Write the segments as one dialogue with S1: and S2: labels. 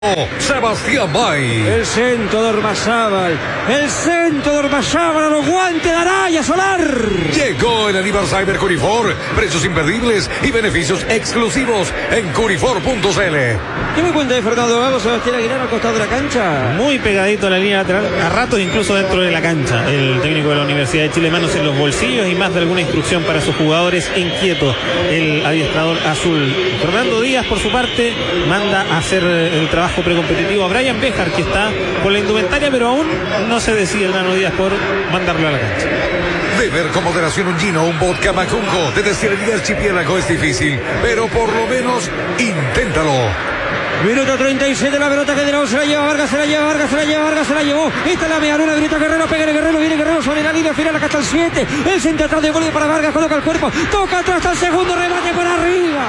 S1: Sebastián Bay.
S2: El centro de Ormazábal. El centro de Ormazábal a los guantes de Araya Solar.
S1: Llegó el aniversario de Curifor. Precios imperdibles y beneficios exclusivos en Curifor.cl.
S2: ¿Qué me cuenta de Fernando Gago, Sebastián Aguilar al costado de la cancha?
S3: Muy pegadito a la línea lateral, a ratos incluso dentro de la cancha. El técnico de la Universidad de Chile, manos en los bolsillos y más de alguna instrucción para sus jugadores. Inquieto el adiestrador azul. Fernando Díaz, por su parte, manda a hacer el trabajo precompetitivo a Brian Béjar, que está con la indumentaria, pero aún no se decide el Nano Díaz por mandarlo a la cancha.
S1: Beber con moderación un gino, un vodka Macunco de destilería Archipiélago es difícil, pero por lo menos inténtalo.
S2: Minuto 37, la pelota que de nuevo se la lleva Vargas, se la llevó. Esta es la medialuna, grita Guerrero, pega Guerrero, viene Guerrero sobre la línea final, acá está el 7. El centro atrás de gol para Vargas, coloca el cuerpo, toca atrás hasta el segundo, remate por arriba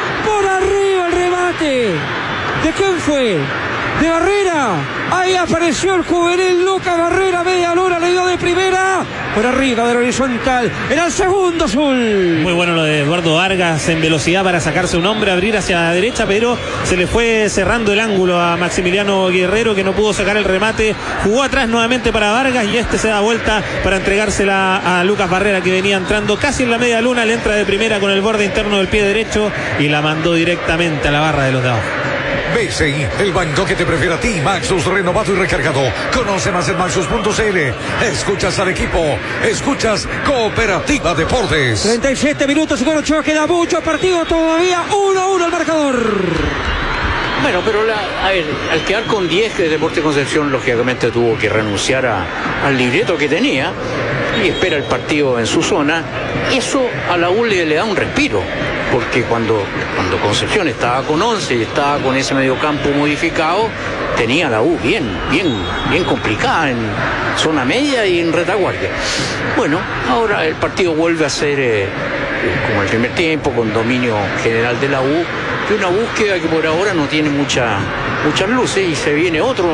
S2: el remate. ¿De quién fue? De Barrera. Ahí apareció el juvenil Lucas Barrera, media luna, le dio de primera, por arriba del horizontal, era el segundo azul.
S3: Muy bueno lo de Eduardo Vargas en velocidad para sacarse un hombre, abrir hacia la derecha, pero se le fue cerrando el ángulo a Maximiliano Guerrero, que no pudo sacar el remate. Jugó atrás nuevamente para Vargas y este se da vuelta para entregársela a Lucas Barrera, que venía entrando casi en la media luna, le entra de primera con el borde interno del pie derecho y la mandó directamente a la barra de los de abajo.
S1: BCI, el banco que te prefiere a ti. Maxus renovado y recargado. Conoce más en Maxus.cl. Escuchas al equipo. Escuchas Cooperativa Deportes.
S2: 37 minutos y con 8 queda mucho partido todavía. 1-1 el marcador.
S4: Bueno, pero al quedar con 10, que Deportes Concepción lógicamente tuvo que renunciar al libreto que tenía y espera el partido en su zona. Eso a la U le da un respiro, porque cuando Concepción estaba con 11 y estaba con ese mediocampo modificado, tenía la U bien complicada en zona media y en retaguardia. Bueno, ahora el partido vuelve a ser como el primer tiempo, con dominio general de la U, y una búsqueda que por ahora no tiene muchas luces, y se viene otro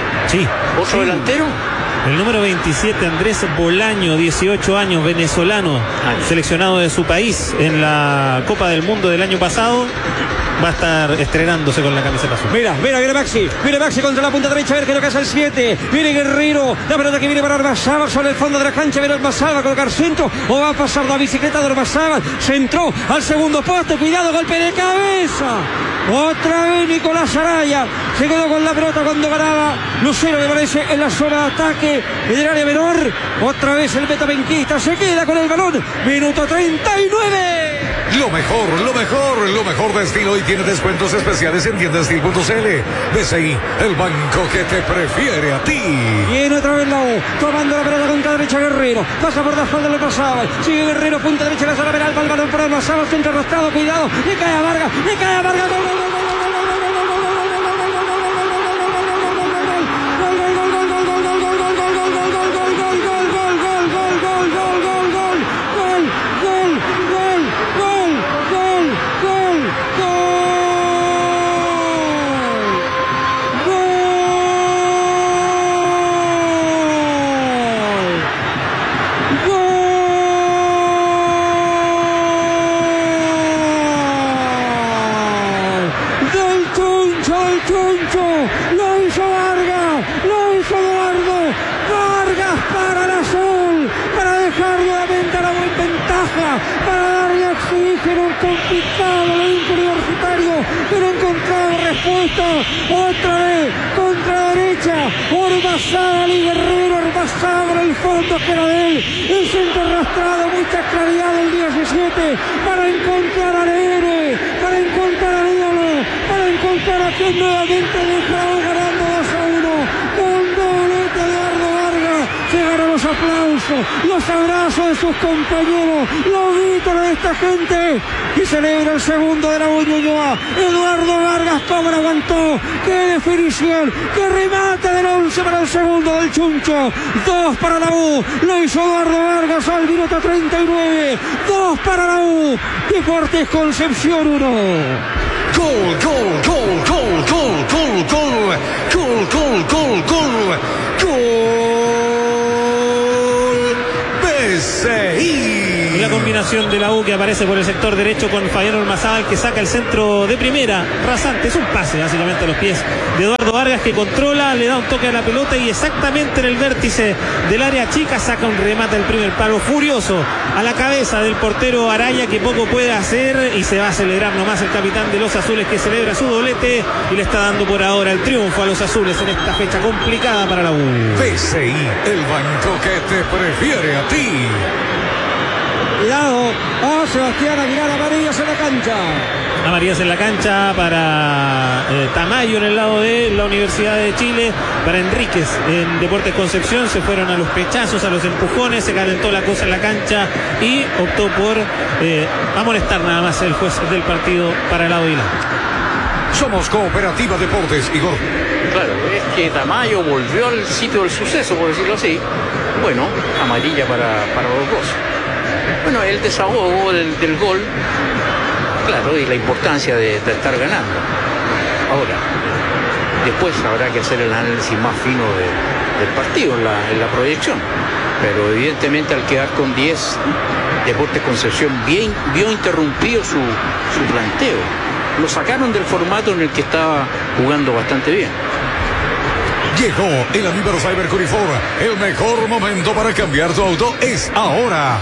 S4: delantero.
S3: El número 27, Andrés Bolaño, 18 años, venezolano, seleccionado de su país en la Copa del Mundo del año pasado. Va a estar estrenándose con la camiseta azul.
S2: Mira, viene Maxi contra la punta derecha, a ver qué es lo que hace el 7. Viene Guerrero, la pelota que viene para Ormazábal sobre el fondo de la cancha, viene Ormazábal a colocar centro, o va a pasar la bicicleta de Ormazábal, centró al segundo poste, cuidado, golpe de cabeza. Otra vez Nicolás Araya se quedó con la pelota cuando ganaba Lucero, me parece, en la zona de ataque en el área menor. Otra vez el metapenquista se queda con el balón. Minuto 39.
S1: Lo mejor de estilo, y tiene descuentos especiales en tiendastil.cl. BCI, el banco que te prefiere a ti.
S2: Viene otra vez la U, tomando la pelota contra derecha Guerrero, pasa por la espalda de Ormazábal, sigue Guerrero, punta derecha la zona penal, va el balón por Ormazábal, centro arrastrado, cuidado, le cae a Vargas, gol. Lo hizo Vargas, lo hizo Eduardo Vargas para el azul, para dejar nuevamente a la U en ventaja, para darle oxígeno complicado a los universitarios, pero encontrado respuesta. Otra vez contra derecha, Ormazábal y Guerrero. Ormazábal el fondo que era de él, el centro arrastrado, mucha claridad del 17 para encontrar al héroe, para encontrar al ídolo, para encontrar a quien nuevamente deja ganando 2-1 con doblete de Eduardo Vargas. Llegaron los aplausos, los abrazos de sus compañeros, los gritos de esta gente, y celebra el segundo de la Ñuñoa. Eduardo Vargas, cómo lo aguantó, qué definición, qué remate del 11 para el segundo del Chuncho. 2 para la U, lo hizo Eduardo Vargas al minuto 39. 2 para la U, Deportes Concepción 1.
S1: Gol. BCI.
S3: La combinación combinación de la U que aparece por el sector derecho con Fabián Ormazábal, que saca el centro de primera, rasante, es un pase básicamente a los pies de Eduardo Vargas, que controla, le da un toque a la pelota y exactamente en el vértice del área chica saca un remate al primer palo furioso a la cabeza del portero Araya, que poco puede hacer, y se va a celebrar nomás el capitán de los azules, que celebra su doblete y le está dando por ahora el triunfo a los azules en esta fecha complicada para la U.
S1: BCI, el banco que te prefiere a ti.
S2: Cuidado, Sebastián Aguilar, amarillas en la cancha.
S3: Amarillas en la cancha para Tamayo en el lado de la Universidad de Chile, para Enríquez en Deportes Concepción. Se fueron a los pechazos, a los empujones, se calentó la cosa en la cancha y optó por amonestar nada más el juez del partido para el lado de Hilal.
S1: Somos Cooperativa Deportes, Igor.
S4: Claro, es que Tamayo volvió al sitio del suceso, por decirlo así. Bueno, amarilla para los dos. Bueno, el desahogo del gol, claro, y la importancia de estar ganando. Ahora, después habrá que hacer el análisis más fino del partido en la proyección. Pero evidentemente al quedar con 10, Deportes Concepción vio interrumpido su planteo. Lo sacaron del formato en el que estaba jugando bastante bien.
S1: Llegó el aniversario Curifor. El mejor momento para cambiar tu auto es ahora.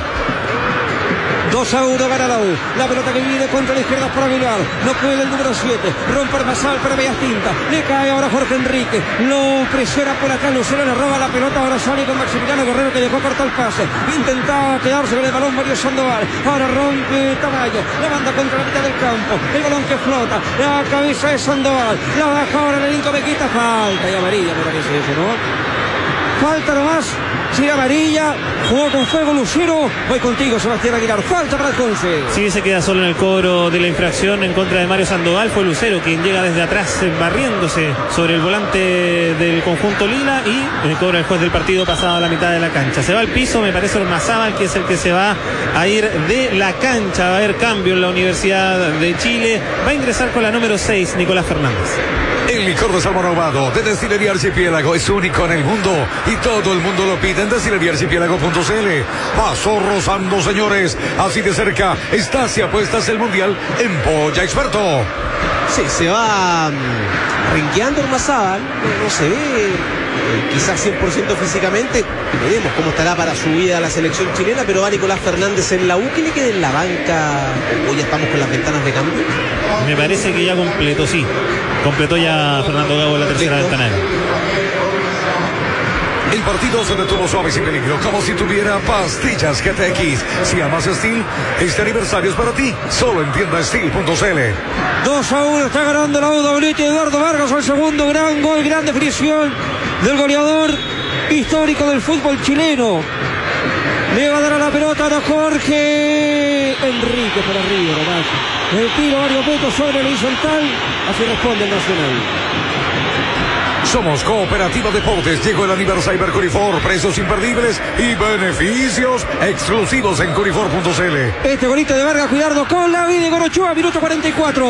S2: 2-1 gana la U. La pelota que viene contra la izquierda para Bilbao. No puede el número 7. Rompe Ormazábal para Bellas Tintas. Le cae ahora Jorge Enrique. Lo presiona por acá. Lucero le roba la pelota. Ahora sale con Maximiliano Guerrero, que dejó cortar el pase. Intentaba quedarse con el balón Mario Sandoval. Ahora rompe Tamayo. La manda contra la mitad del campo. El balón que flota. La cabeza de Sandoval. La baja ahora Nelinko Mequita. Falta y amarilla, me parece eso, ¿no? Falta nomás. Sí, amarilla, jugó con fuego Lucero. Voy contigo, Sebastián Aguilar. Falta para el Conce.
S3: Sí, se queda solo en el cobro de la infracción en contra de Mario Sandoval. Fue Lucero quien llega desde atrás barriéndose sobre el volante del conjunto lila, y el cobro del juez del partido pasado a la mitad de la cancha. Se va al piso, me parece Ormazábal, que es el que se va a ir de la cancha. Va a haber cambio en la Universidad de Chile. Va a ingresar con la número 6, Nicolás Fernández.
S1: El licor de salmón ahumado de Destilería Archipiélago es único en el mundo y todo el mundo lo pide en destileriaarchipiélago.cl. Pasó rozando, señores. Así de cerca está si apuestas el mundial en Polla Experto.
S5: Sí, se va renqueando Ormazábal. No se ve quizás 100% físicamente. Veremos cómo estará para su vida a la selección chilena, pero va Nicolás Fernández en la U. ¿Qué le queda en la banca? ¿O ya estamos con las ventanas de cambio?
S3: Me parece que ya completó, sí. Completó ya Fernando Gago la tercera ventana.
S1: El partido se detuvo suave sin peligro, como si tuviera pastillas GTX. Si amas Steel, este aniversario es para ti. Solo en tiendasteel.cl.
S2: 2-1 está ganando la U. Doblete de Eduardo Vargas, el segundo gran gol, gran definición del goleador histórico del fútbol chileno. Le va a dar a la pelota a Jorge Enrique para arriba, ¿verdad? El tiro varios puntos sobre el horizontal. Así responde el Nacional.
S1: Somos Cooperativa Deportes. Llegó el aniversario Curifor. Precios imperdibles y beneficios exclusivos en curifor.cl.
S2: Este golito de Vargas, cuidado con la vida de Gorochoa, minuto 44.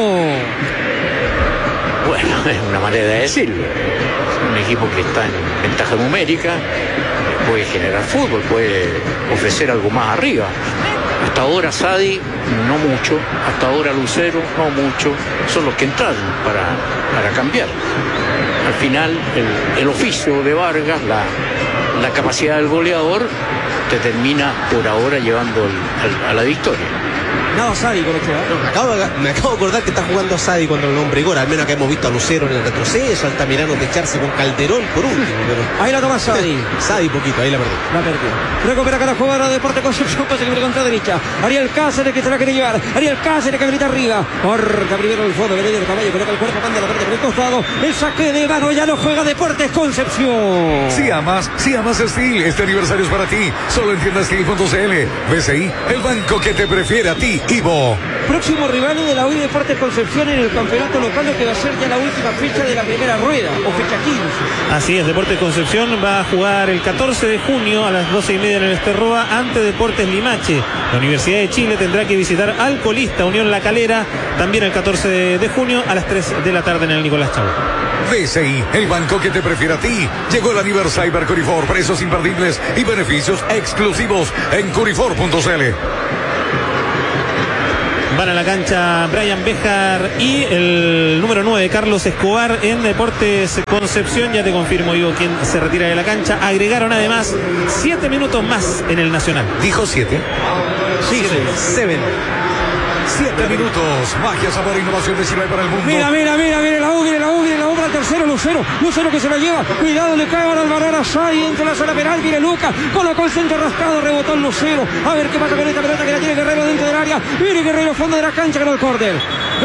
S4: Bueno, es una manera de decirlo. Un equipo que está en ventaja numérica puede generar fútbol, puede ofrecer algo más arriba. Hasta ahora Sadi no mucho, hasta ahora Lucero no mucho, son los que entraron para cambiar. Al final el oficio de Vargas, la capacidad del goleador, te termina por ahora llevando a la victoria.
S2: Nada Sadi, Gorochoa.
S5: Me acabo de acordar que está jugando Sadi contra el hombre Igor. Al menos acá hemos visto a Lucero en el retroceso, Altamirano de echarse con Calderón por último. Pero...
S2: ahí la toma Sadi.
S5: Sadi poquito, ahí la perdió.
S2: La perdió. Recupera cada jugador de Deportes Concepción, pase que contra derecha. Ariel Cáceres que se la quiere llevar. Ariel Cáceres que habilita arriba. Corta primero el fondo, medio de caballo, coloca el cuerpo, manda la parte por el costado. El saque de mano ya lo juega Deportes Concepción.
S1: Si amas Steel, este aniversario es para ti. Solo en tiendasteel.cl. BCI, el banco que te prefiere a ti. Ivo.
S2: Próximo rival de la U Deportes Concepción en el campeonato local, lo que va a ser ya la última fecha de la primera rueda, o fecha 15.
S3: Así es, Deportes Concepción va a jugar el 14 de junio a las 12:30 en el Esterroa ante Deportes Limache. La Universidad de Chile tendrá que visitar al colista Unión La Calera, también el 14 de junio a las 3 de la tarde en el Nicolás Chau.
S1: BCI, el banco que te prefiere a ti. Llegó el aniversario Curifor. Precios imperdibles y beneficios exclusivos en curifor.cl.
S3: Van a la cancha Brian Béjar y el número 9, Carlos Escobar, en Deportes Concepción. Ya te confirmo yo quién se retira de la cancha. Agregaron además 7 minutos más en el Nacional.
S1: Dijo 7.
S5: Sí, 7.
S1: 7 minutos. Magia, sabor e innovación de Chile para el mundo.
S2: Mira la U para el tercero, Lucero que se la lleva, cuidado, le cae ahora al Barrera Sai entre la zona penal, viene Lucas, colocó el centro rascado, rebotó el Lucero, a ver qué pasa con esta pelota que la tiene Guerrero dentro del área, viene Guerrero, fondo de la cancha, ganó el córner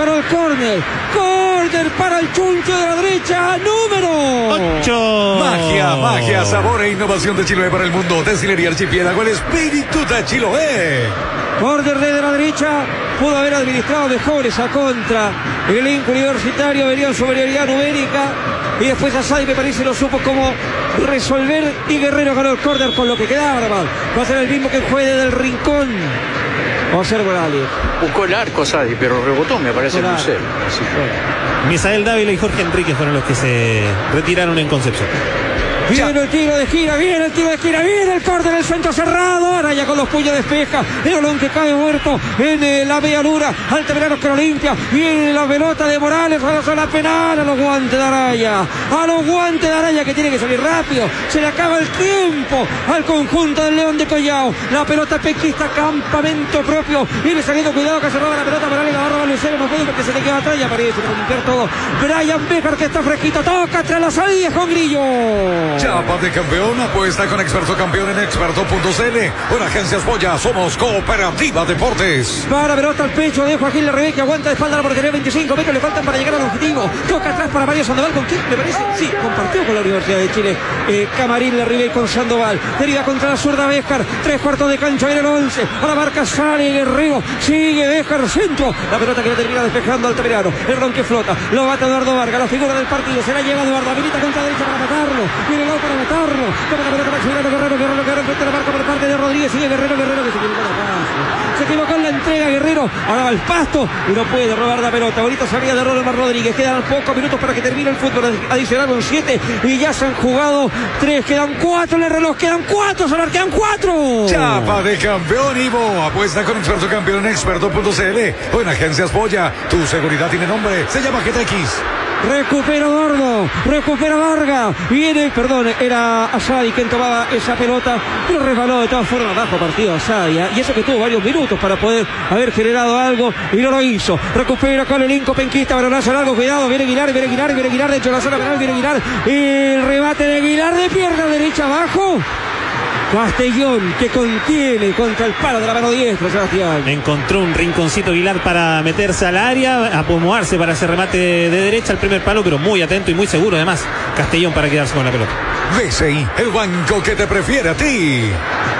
S2: para el Chuncho de la derecha, número
S3: 8.
S1: Magia, sabor e innovación de Chile para el mundo. Destilería Archipiélago, el espíritu de Chiloé.
S2: Córner de la derecha, pudo haber administrado mejor esa contra. El elenco universitario venía en superioridad numérica y después Asadi me parece lo supo cómo resolver y Guerrero ganó el córner con lo que quedaba. Va a ser el mismo que fue desde el rincón. Va a ser Morales.
S4: Buscó el arco Asadi, pero rebotó, me parece el Lucero.
S3: Misael Dávila y Jorge Enríquez fueron los que se retiraron en Concepción.
S2: Viene el tiro de esquina, viene el córner del centro cerrado. Araya con los puños despeja. El balón que cae muerto en la media luna. Altamirano que lo limpia. Viene la pelota de Morales a la zona penal. A los guantes de Araya. Que tiene que salir rápido. Se le acaba el tiempo al conjunto del León de Collao. La pelota pequista, campamento propio. Viene saliendo, cuidado que se roba la pelota. Morales la barra Lucero. No puede porque se le queda atrás y aparece para limpiar todo. Brian Béjar que está fresquito. Toca tras la salida con Grillo.
S1: Chapa de campeón, apuesta con Experto Campeón en experto.cl. Una agencia Joya, somos Cooperativa Deportes.
S2: Para pelota al pecho de Joaquín Larribey, que aguanta de espalda la portería. 25 metros le faltan para llegar al objetivo. Toca atrás para Mario Sandoval. ¿Con quién me parece? Sí, compartió con la Universidad de Chile. Camarín Larribey con Sandoval. Deriva contra la zurda Béjar. 3/4 de cancha, viene el 11. A la marca sale Guerrero. Sigue Béjar, centro. La pelota que la termina despejando Altamirano. El ron que flota. Lo bate Eduardo Vargas, la figura del partido. Se la lleva Eduardo. Habilita contra derecha para matarlo. Viene para matarlo. Toma la pelota Maximiliano Guerrero frente a la marca por parte de Rodríguez. Sigue Guerrero que se equivocó la pase. Se equivocó en la entrega Guerrero. Ahora va al pasto y no puede robar la pelota. Bonita salida de Ronald Rodríguez. Quedan pocos minutos para que termine el fútbol. Adicionaron 7 y ya se han jugado 3. Quedan 4 en el reloj. Quedan 4, Solar. Quedan 4.
S1: Chapa de campeón, Ivo. Apuesta con Experto Campeón en experto.cl. O en Agencias Joya. Tu seguridad tiene nombre. Se llama GTX.
S2: Recupera Gordo, recupera Vargas. Viene, era Asadi quien tomaba esa pelota, pero resbaló de todas formas bajo partido Asadi. Y eso que tuvo varios minutos para poder haber generado algo y no lo hizo. Recupera con el elenco penquista, balonazo largo, cuidado, viene Aguilar dentro de la zona penal, viene Aguilar. El remate de Aguilar de pierna derecha abajo. Castellón que contiene contra el palo de la mano diestra, Sebastián.
S3: Encontró un rinconcito Aguilar para meterse al área, acomodarse para ese remate de derecha al primer palo, pero muy atento y muy seguro además Castellón para quedarse con la pelota.
S1: DCI, el banco que te prefiere a ti.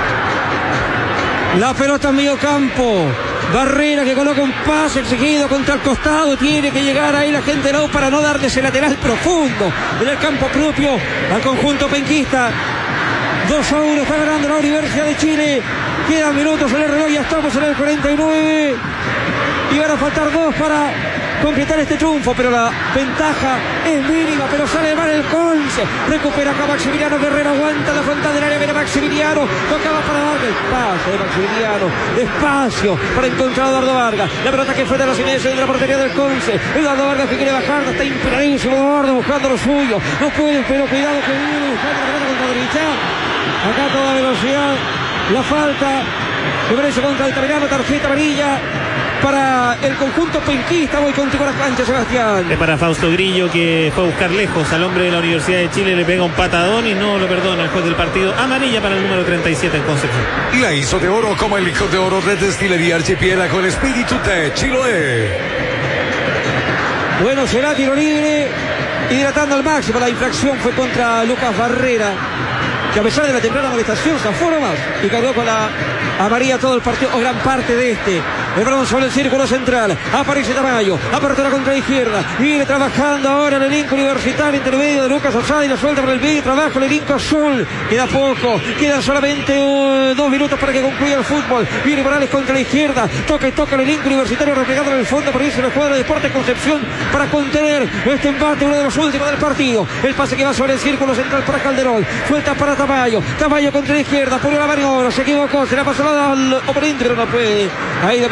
S2: La pelota en medio campo. Barrera que coloca un pase seguido contra el costado. Tiene que llegar ahí la gente de la U para no darle ese lateral profundo en el campo propio al conjunto penquista. 2-1 está ganando la Universidad de Chile. Quedan minutos en el reloj, ya estamos en el 49. Y van a faltar 2 para completar este triunfo, pero la ventaja es mínima, pero sale mal el Conce. Recupera acá Maximiliano Guerrero, aguanta la frontal del área, viene Maximiliano, tocaba para Vargas, espacio de Maximiliano, despacio para encontrar a Eduardo Vargas. La pelota que fue de los inicios de la portería del Conce. Eduardo Vargas que quiere bajar, está imperadísimo Eduardo buscando lo suyo. No puede, pero cuidado que viene buscando la pelota contra derecha. Acá toda velocidad, la falta, me parece contra Altamirano, tarjeta amarilla para el conjunto penquista. Voy contigo a la cancha, Sebastián.
S3: Es para Fausto Grillo, que fue a buscar lejos al hombre de la Universidad de Chile, le pega un patadón y no lo perdona el juez del partido. Amarilla para el número 37 en Concepción.
S1: Y la hizo de oro como el licor de oro de Destilería Archipiélago, el espíritu de Chiloé.
S2: Bueno, será tiro libre, hidratando al máximo. La infracción fue contra Lucas Barrera, que a pesar de la temprana amonestación se afuera más y cargó con la amarilla todo el partido, o gran parte de este. El balón sobre el círculo central, aparece Tamayo, apertura contra la izquierda, viene trabajando ahora el elenco universitario, intermedio de Lucas Asadi, la suelta por el medio, trabaja el elenco azul, queda poco, quedan solamente 2 minutos para que concluya el fútbol. Viene Morales contra la izquierda, toca el elenco universitario, replegado en el fondo, por irse la escuadra de Deportes Concepción para contener este empate, uno de los últimos del partido. El pase que va sobre el círculo central para Calderón, suelta para Tamayo contra la izquierda, por la maniobra, se equivocó, se la pasó al oponente, pero no puede. Ahí dominando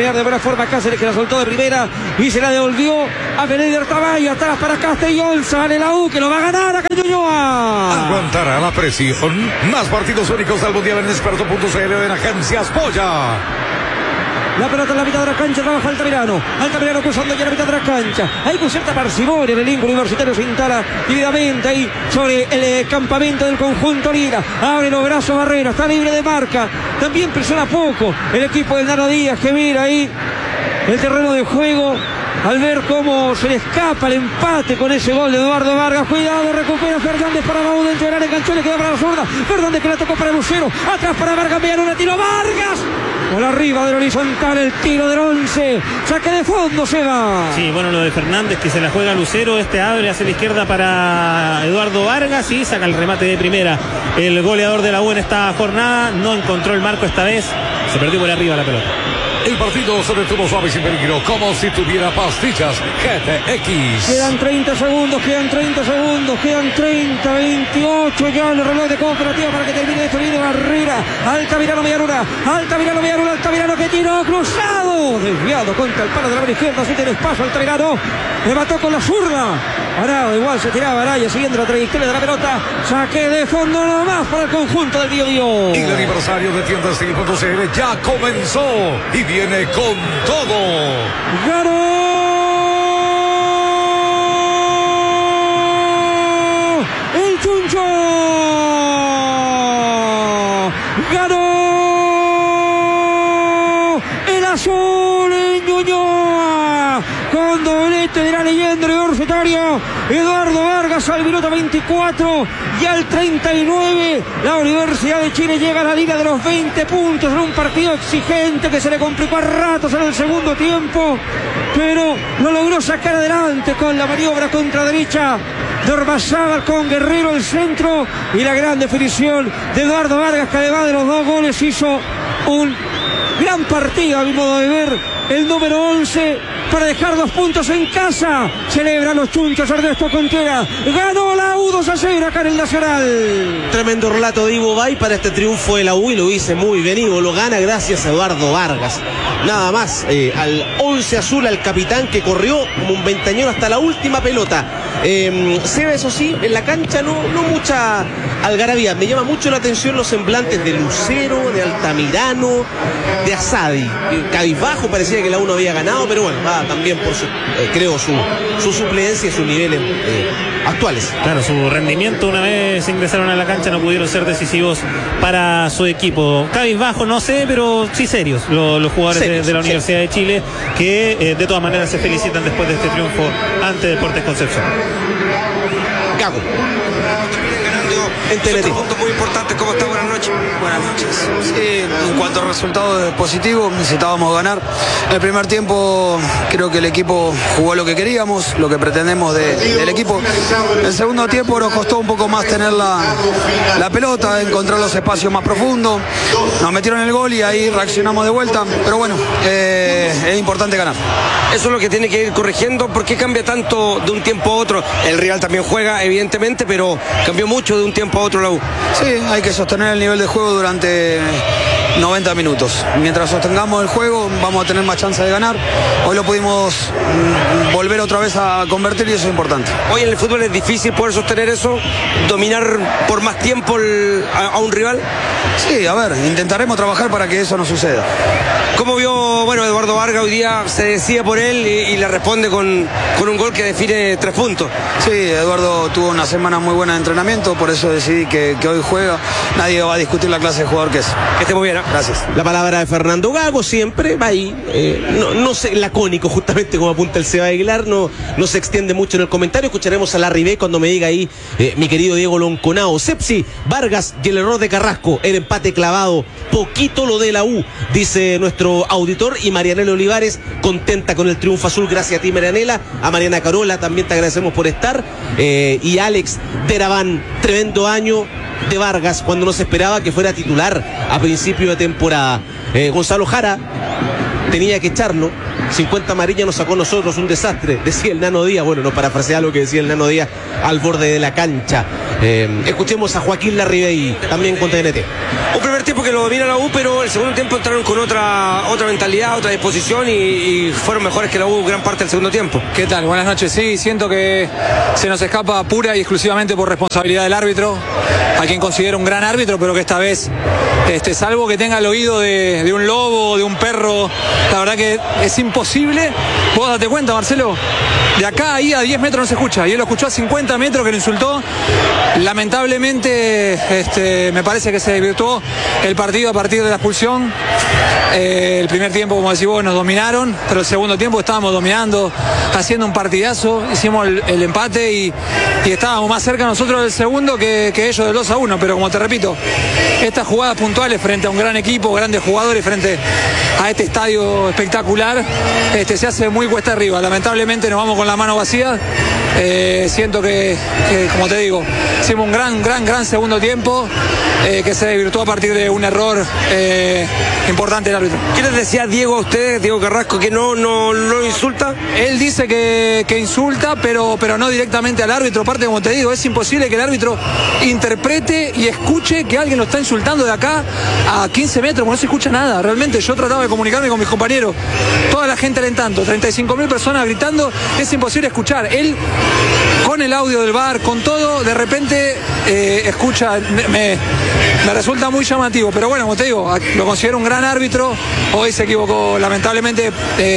S2: terminar de buena forma Cáceres, que la soltó de primera y se la devolvió a Beneder Tamayo. Atrás para Castellón. Sale la U, que lo va a ganar a Ñuñoa.
S1: Aguantará la presión. Más partidos únicos del Mundial en Experto.cl en Agencias Polla.
S2: La pelota en la mitad de la cancha, trabaja Altamirano. Altamirano cruzando ya la mitad de la cancha. Ahí con cierta parsimonia el elenco universitario se instala divididamente ahí sobre el campamento del conjunto Lira. Abre los brazos Barrera, está libre de marca. También presiona poco el equipo del Nano Díaz, que mira ahí el terreno de juego al ver cómo se le escapa el empate con ese gol de Eduardo Vargas. Cuidado, recupera Fernández para Raúl del General, enganchó, le quedó para la zurda. Fernández, que la tocó para Lucero, atrás para Vargas, Villaruna, tiro Vargas. Por arriba del horizontal el tiro del 11. Saque de fondo, se va.
S3: Sí, bueno, lo de Fernández, que se la juega Lucero. Este abre hacia la izquierda para Eduardo Vargas y saca el remate de primera. El goleador de la U en esta jornada no encontró el marco esta vez. Se perdió por arriba la pelota.
S1: El partido se detuvo suave y sin peligro, como si tuviera pastillas GTX.
S2: Quedan 30 segundos, quedan 30, 28 ya el reloj de cooperativa para que termine esto. Viene Barrera, Altamirano Villaruna, Altamirano que tiró cruzado, desviado contra el palo de la mano izquierda, así tiene espacio Altamirano, le mató con la zurda. Arao igual se tiraba Araya siguiendo la trayectoria de la pelota. Saque de fondo nomás para el conjunto del Biobío.
S1: Y el aniversario de Tiendastil.cl ya comenzó y viene con todo.
S2: ¡Ganó! ¡El Chuncho! ¡Ganó! ¡El azul en Ñuñoa! Con doblete de la leyenda universitaria Eduardo Vargas al minuto 24 y al 39 la Universidad de Chile llega a la liga de los 20 puntos en un partido exigente que se le complicó a ratos en el segundo tiempo, pero lo logró sacar adelante con la maniobra contra derecha de Ormazábal con Guerrero el centro y la gran definición de Eduardo Vargas, que además de los dos goles hizo un gran partido a mi modo de ver, el número 11 para dejar 2 puntos en casa. Celebran los chunchos Ernesto Contreras. Ganó la U 2-0 acá en el Nacional.
S5: Tremendo relato de Ivo Bay para este triunfo de la U, y lo dice muy bien Ivo, lo gana gracias a Eduardo Vargas. Nada más, al 11 azul, al capitán que corrió como un ventañón hasta la última pelota. Se ve, eso sí, en la cancha no mucha algarabía. Me llama mucho la atención los semblantes de Lucero, de Altamirano, de Asadi. Cabizbajo, parecía que la U no había ganado, pero bueno, va también por su suplencia y sus niveles actuales.
S3: Claro, su rendimiento una vez ingresaron a la cancha no pudieron ser decisivos para su equipo. Cabizbajo, no sé, pero sí serios los jugadores serios, de la Universidad de Chile, que de todas maneras se felicitan después de este triunfo ante Deportes Concepción.
S5: Gago.
S6: En Teletín. Punto muy importante. ¿Cómo está? Buenas noches. Buenas noches. Sí, en cuanto a resultados positivos, necesitábamos ganar. En el primer tiempo creo que el equipo jugó lo que queríamos, lo que pretendemos del equipo. En el segundo tiempo nos costó un poco más tener la pelota, encontrar los espacios más profundos. Nos metieron el gol y ahí reaccionamos de vuelta. Pero bueno, es importante ganar.
S7: Eso es lo que tiene que ir corrigiendo. ¿Por qué cambia tanto de un tiempo a otro? El Real también juega, evidentemente, pero cambió mucho de un tiempo a otro la U.
S6: Sí, hay que sostener el nivel de juego durante 90 minutos. Mientras sostengamos el juego, vamos a tener más chance de ganar. Hoy lo pudimos volver otra vez a convertir y eso es importante.
S7: Hoy en el fútbol es difícil poder sostener eso, dominar por más tiempo a un rival.
S6: Sí, a ver, intentaremos trabajar para que eso no suceda.
S7: ¿Cómo vio, Eduardo Vargas hoy día? Se decía por él y le responde con un gol que define 3 puntos.
S6: Sí, Eduardo tuvo una semana muy buena de entrenamiento, por eso decidí que hoy juega. Nadie va a discutir la clase de jugador que es.
S7: Que esté muy bien, ¿eh?
S6: Gracias.
S5: La palabra de Fernando Gago siempre va ahí, no sé, lacónico, justamente como apunta el Seba Aguilar, no se extiende mucho en el comentario. Escucharemos a Larry B cuando me diga ahí mi querido Diego Lonconao. Sepsi, Vargas y el error de Carrasco, el empate clavado, poquito lo de la U, dice nuestro auditor. Y Marianela Olivares, contenta con el triunfo azul, gracias a ti Marianela. A Mariana Carola también te agradecemos por estar, y Alex Deraván, tremendo año de Vargas cuando no se esperaba que fuera titular a principio de temporada. Gonzalo Jara tenía que echarlo, 50 amarillas nos sacó a nosotros, un desastre, decía el Nano Díaz. Bueno, no parafrasear lo que decía el Nano Díaz al borde de la cancha. Escuchemos a Joaquín Larribey, también con TNT.
S7: Un primer tiempo que lo domina la U, pero el segundo tiempo entraron con otra mentalidad, otra disposición y fueron mejores que la U gran parte del segundo tiempo.
S8: ¿Qué tal? Buenas noches. Sí, siento que se nos escapa pura y exclusivamente por responsabilidad del árbitro, a quien considero un gran árbitro, pero que esta vez, salvo que tenga el oído de un lobo, de un perro, la verdad que es imposible. Vos date cuenta, Marcelo, de acá ahí a 10 metros no se escucha, y él lo escuchó a 50 metros que lo insultó. Lamentablemente me parece que se desvirtuó el partido a partir de la expulsión. El primer tiempo, como decís vos, nos dominaron, pero el segundo tiempo estábamos dominando, haciendo un partidazo, hicimos el empate y estábamos más cerca nosotros del segundo que ellos del 2-1, pero como te repito, estas jugadas puntuales frente a un gran equipo, grandes jugadores, frente a este estadio espectacular, se hace muy cuesta arriba. Lamentablemente nos vamos con la mano vacía. Siento que, como te digo, hicimos un gran segundo tiempo que se desvirtuó a partir de un error importante del árbitro.
S7: ¿Qué les decía Diego a ustedes, Diego Carrasco, que no insulta?
S8: Él dice que insulta, pero no directamente al árbitro. Aparte, como te digo, es imposible que el árbitro interprete y escuche que alguien lo está insultando de acá a 15 metros, porque no se escucha nada. Realmente yo trataba de comunicarme con mis compañeros, toda la gente alentando, 35.000 personas gritando, es imposible escuchar. Él, con el audio del VAR, con todo, de repente escucha, me resulta muy llamativo, pero bueno, como te digo, lo considero un gran árbitro. Hoy se equivocó, lamentablemente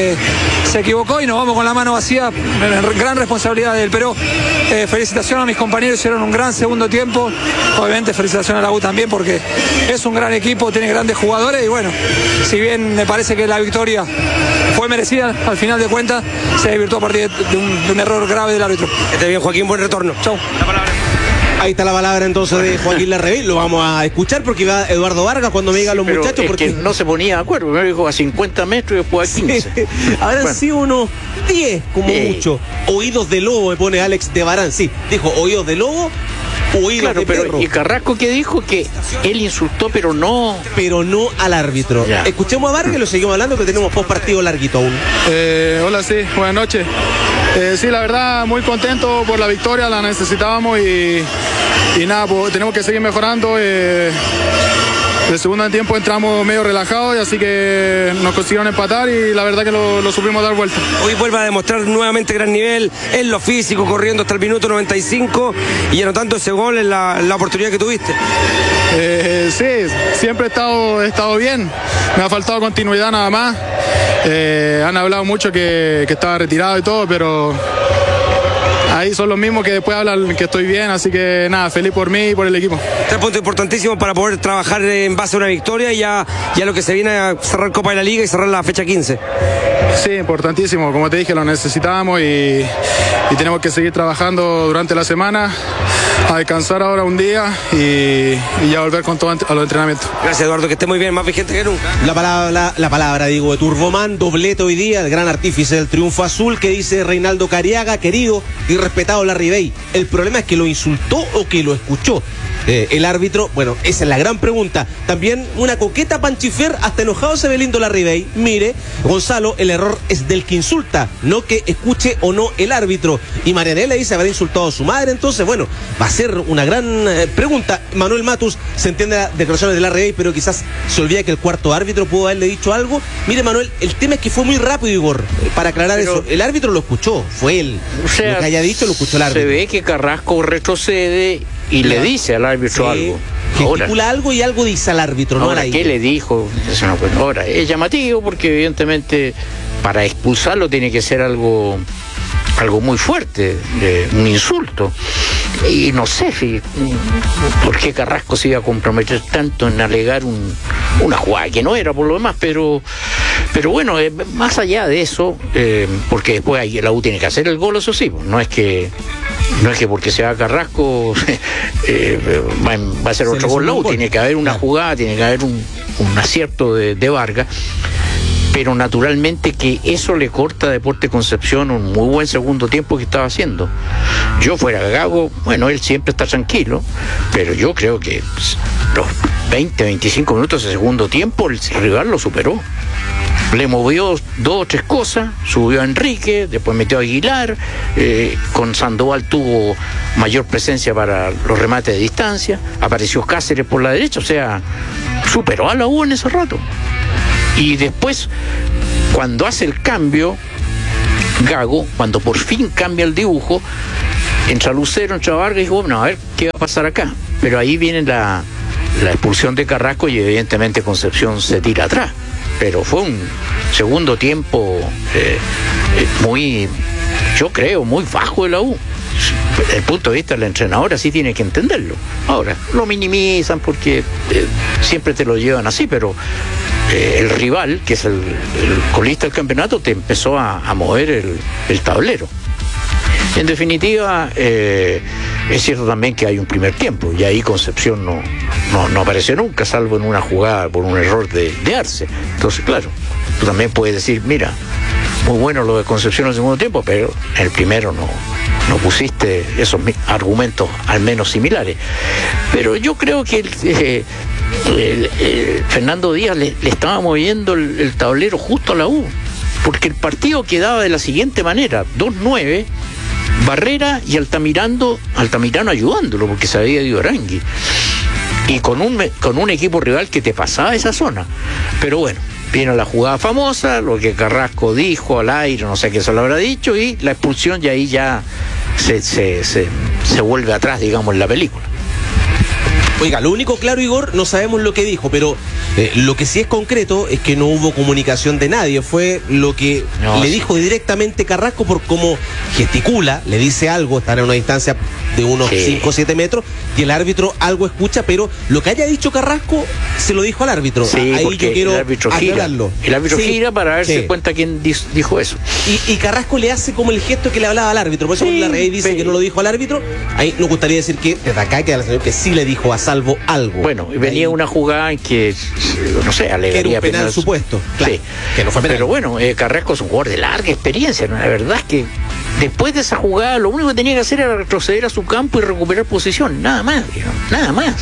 S8: se equivocó y nos vamos con la mano vacía, gran responsabilidad de él, pero felicitaciones a mis compañeros, hicieron un gran segundo tiempo. Obviamente felicitaciones a la U también, porque es un gran equipo, tiene grandes jugadores y bueno, si bien me parece que la victoria fue merecida, al final de cuentas se desvirtuó a partir de un error grave del árbitro.
S7: Esté bien, Joaquín, buen retorno.
S8: Chau.
S5: Ahí está la palabra entonces de Joaquín Larribey. Lo vamos a escuchar porque va Eduardo Vargas cuando me digan los
S4: pero
S5: muchachos. Porque
S4: que no se ponía de acuerdo. Me dijo a 50 metros y después a 15.
S5: Habrán sido unos 10 como mucho. Oídos de lobo, me pone Alex de Barán. Sí, dijo oídos de lobo, oídos de perro.
S4: Y Carrasco que dijo que él insultó, pero no
S5: al árbitro.
S4: Ya.
S5: Escuchemos a Vargas y lo seguimos hablando, que tenemos post partido larguito aún.
S9: Hola, sí, buenas noches. Sí, la verdad, muy contento por la victoria, la necesitábamos y nada, pues, tenemos que seguir mejorando. El segundo tiempo entramos medio relajados y así que nos consiguieron empatar y la verdad que lo supimos dar vuelta.
S7: Hoy vuelve a demostrar nuevamente gran nivel en lo físico, corriendo hasta el minuto 95 y anotando ese gol en la oportunidad que tuviste.
S9: Sí, siempre he estado bien, me ha faltado continuidad nada más. Han hablado mucho que estaba retirado y todo, pero ahí son los mismos que después hablan que estoy bien, así que nada, feliz por mí y por el equipo.
S7: 3 puntos importantísimos para poder trabajar en base a una victoria y ya lo que se viene a cerrar Copa de la Liga y cerrar la fecha 15.
S9: Sí, importantísimo, como te dije, lo necesitábamos y tenemos que seguir trabajando durante la semana, a descansar ahora un día y ya volver con todo a los entrenamientos.
S7: Gracias, Eduardo, que esté muy bien, más vigente que nunca.
S5: La palabra digo, de Turbomán, doblete hoy día, el gran artífice del triunfo azul, que dice Reinaldo Cariaga, querido y respetado Larribey. El problema es que lo insultó o que lo escuchó. El árbitro, bueno, esa es la gran pregunta. También una coqueta panchifer, hasta enojado se ve lindo Larribey. Mire, Gonzalo, el error es del que insulta, no que escuche o no el árbitro. Y Marianela dice haber insultado a su madre, entonces, bueno, va a ser una gran pregunta. Manuel Matus se entiende las declaraciones de Larribey, pero quizás se olvida que el cuarto árbitro pudo haberle dicho algo. Mire, Manuel, el tema es que fue muy rápido, Igor, para aclarar eso. El árbitro lo escuchó, fue él.
S4: O sea,
S5: lo que haya dicho lo escuchó el árbitro.
S4: Se ve que Carrasco retrocede y le dice al árbitro algo.
S5: Gesticula algo y algo dice al árbitro, no
S4: ahora,
S5: al
S4: ¿qué le dijo? Ahora, es llamativo porque evidentemente para expulsarlo tiene que ser algo muy fuerte, un insulto. Y no sé por qué Carrasco se iba a comprometer tanto en alegar una jugada que no era por lo demás, pero bueno, más allá de eso, porque después ahí la U tiene que hacer el gol, eso sí, no es que porque se va Carrasco va a ser otro gol, no, tiene que haber una jugada, tiene que haber un acierto de Vargas. Pero naturalmente que eso le corta a Deportes Concepción un muy buen segundo tiempo que estaba haciendo. Yo fuera Gago, bueno, él siempre está tranquilo, pero yo creo que los 20, 25 minutos de segundo tiempo el rival lo superó. le movió 2 o 3 cosas, subió a Enrique, después metió a Aguilar, con Sandoval tuvo mayor presencia para los remates de distancia, apareció Cáceres por la derecha, o sea, superó a la U en ese rato. Y después, cuando hace el cambio, Gago, cuando por fin cambia el dibujo, entra Lucero, entra Vargas y dijo, bueno, a ver qué va a pasar acá. Pero ahí viene la expulsión de Carrasco y evidentemente Concepción se tira atrás. Pero fue un segundo tiempo muy, yo creo, muy bajo de la U. Desde el punto de vista del entrenador así tiene que entenderlo. Ahora, lo minimizan porque siempre te lo llevan así, pero el rival, que es el colista del campeonato, te empezó a mover el tablero. En definitiva, es cierto también que hay un primer tiempo y ahí Concepción no apareció nunca, salvo en una jugada por un error de Arce. Entonces, claro, tú también puedes decir, mira, muy bueno lo de Concepción en el segundo tiempo, pero en el primero no pusiste esos argumentos al menos similares. Pero yo creo que Fernando Díaz le estaba moviendo el tablero justo a la U, porque el partido quedaba de la siguiente manera: 2-9, Barrera y Altamirano ayudándolo, porque se había ido Arangui, y con un equipo rival que te pasaba esa zona. Pero bueno, vino la jugada famosa, lo que Carrasco dijo al aire, no sé qué se lo habrá dicho, y la expulsión, y ahí ya se vuelve atrás, digamos, en la película.
S5: Oiga, lo único claro, Igor, no sabemos lo que dijo, pero lo que sí es concreto es que no hubo comunicación de nadie. Fue lo que le dijo directamente Carrasco por cómo gesticula, le dice algo, estar a una distancia de unos 5 o 7 metros, y el árbitro algo escucha, pero lo que haya dicho Carrasco se lo dijo al árbitro.
S4: Sí,
S5: ahí yo quiero aclararlo.
S4: El árbitro gira para darse cuenta quién dijo eso.
S5: Y Carrasco le hace como el gesto que le hablaba al árbitro. Por eso cuando la Rey dice que no lo dijo al árbitro, ahí nos gustaría decir que desde acá queda la señora que sí le dijo a Salvo algo.
S4: Bueno, y venía una jugada en que, no sé, alegaría
S5: era un penal supuesto. Claro,
S4: sí,
S5: que no fue penal.
S4: Pero bueno, Carrasco es un jugador de larga experiencia, ¿no? La verdad es que después de esa jugada lo único que tenía que hacer era retroceder a su campo y recuperar posición, nada más, nada más.